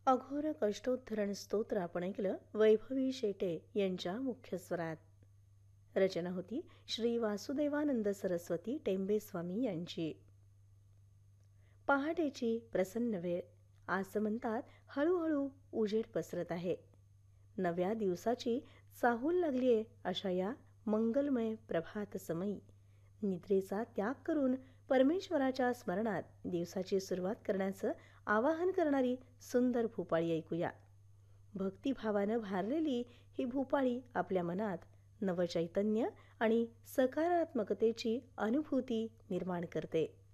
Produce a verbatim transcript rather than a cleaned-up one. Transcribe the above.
अघोर कष्टोद्धरण स्तोत्र आपण ऐकलं वैभवी शेटे यांच्या मुख्य स्वरात. रचना होती श्री वासुदेवानंद सरस्वती टेंबे स्वामी यांची. पहाटेची प्रसन्न वेळ. आज म्हणतात हळूहळू उजेड पसरत आहे. नव्या दिवसाची चाहूल लागलीये. अशा या मंगलमय प्रभात समयी निद्रेचा त्याग करून परमेश्वराच्या स्मरणात दिवसाची सुरुवात करण्याचं आवाहन करणारी सुंदर भूपाळी ऐकूया. भक्तिभावानं भारलेली ही भूपाळी आपल्या मनात नवचैतन्य आणि सकारात्मकतेची अनुभूती निर्माण करते.